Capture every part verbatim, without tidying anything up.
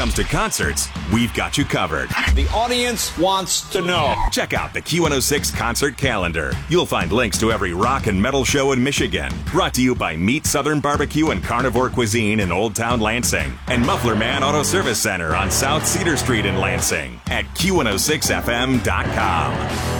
comes to concerts, we've got you covered. The audience wants to know. Check out the Q one oh six concert calendar. You'll find links to every rock and metal show in Michigan. Brought to you by Meat Southern Barbecue and Carnivore Cuisine in Old Town Lansing. And Muffler Man Auto Service Center on South Cedar Street in Lansing at Q one oh six F M dot com.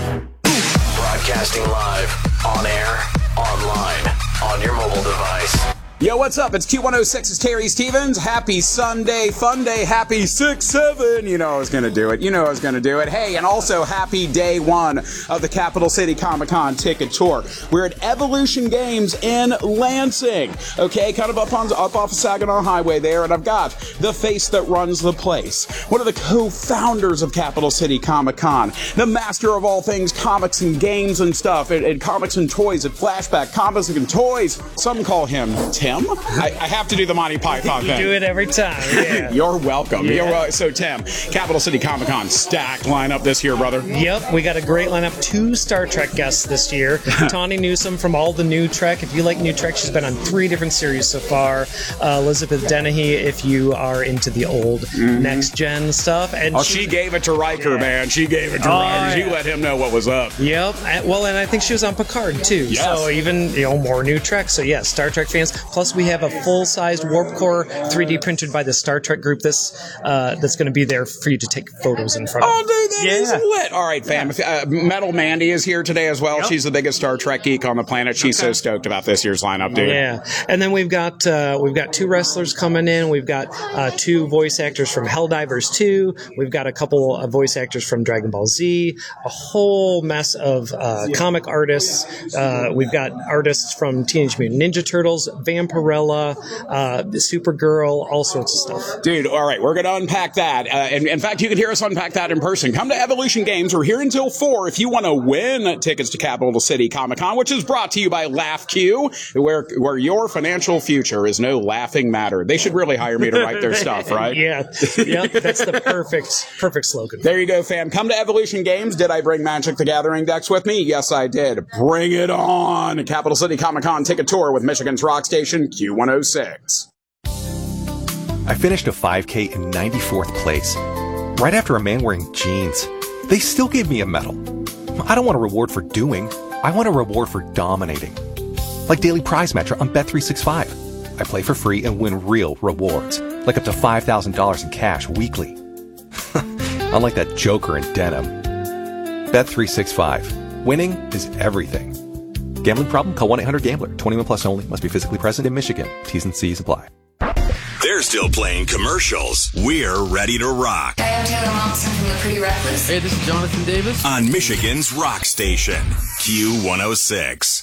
Broadcasting live, on air, online, on your mobile device. Yo, what's up? It's Q one oh six. It's Terry Stevens. Happy Sunday, fun day, happy six seven. You know I was going to do it. You know I was going to do it. Hey, and also happy day one of the Capital City Comic-Con ticket tour. We're at Evolution Games in Lansing. Okay, kind of up on up off of Saginaw Highway there, and I've got the face that runs the place. One of the co-founders of Capital City Comic-Con, the master of all things comics and games and stuff, and, and comics and toys at Flashback, comics and toys. Some call him Tim. I, I have to do the Monty Python you thing. You do it every time. Yeah. You're welcome. Yeah. You're wel- so, Tim, Capital City Comic-Con stacked lineup this year, brother. Yep, we got a great lineup. Two Star Trek guests this year. Tawny Newsome from all the new Trek. If you like new Trek, she's been on three different series so far. Uh, Elizabeth Dennehy, if you are into the old mm-hmm. next-gen stuff. And oh, she, she gave it to Riker, yeah. man. She gave it to oh, Riker. Yeah. She let him know what was up. Yep. Well, and I think she was on Picard, too. Yes. So even, you know, more new Trek. So, yeah, Star Trek fans. Plus, we have a full full-sized Warp Core three D printed by the Star Trek group. This uh, that's going to be there for you to take photos in front of. Oh, dude, that yeah. is lit. All right, fam. Yeah. Uh, Metal Mandy is here today as well. Yep. She's the biggest Star Trek geek on the planet. She's okay. so stoked about this year's lineup, dude. Yeah, and then we've got uh, we've got two wrestlers coming in. We've got uh, two voice actors from Helldivers two. We've got a couple of voice actors from Dragon Ball Z. A whole mess of uh, yeah. comic artists. Uh, we've got artists from Teenage Mutant Ninja Turtles, Vampirella, uh, Supergirl, all sorts of stuff. Dude, all right, we're going to unpack that. Uh, and in fact, you can hear us unpack that in person. Come to Evolution Games. We're here until four if you want to win tickets to Capital City Comic-Con, which is brought to you by LaughQ, where where your financial future is no laughing matter. They should really hire me to write their stuff, right? Yeah, yep, that's the perfect, perfect slogan. There you go, fam. Come to Evolution Games. Did I bring Magic the Gathering decks with me? Yes, I did. Bring it on. Capital City Comic-Con ticket tour with Michigan's rock station, Q one oh six. I finished a five K in ninety-fourth place, right after a man wearing jeans. They still gave me a medal. I don't want a reward for doing. I want a reward for dominating. Like Daily Prize Matcher on Bet three sixty-five. I play for free and win real rewards, like up to five thousand dollars in cash weekly. Unlike that joker in denim. Bet three sixty-five. Winning is everything. Gambling problem? Call one eight hundred gambler. twenty-one plus only. Must be physically present in Michigan. T's and C's apply. They're still playing commercials. We're ready to rock. Hi, I'm Taylor Momsen from The Pretty Reckless. Hey, this is Jonathan Davis. On Michigan's rock station, Q one oh six.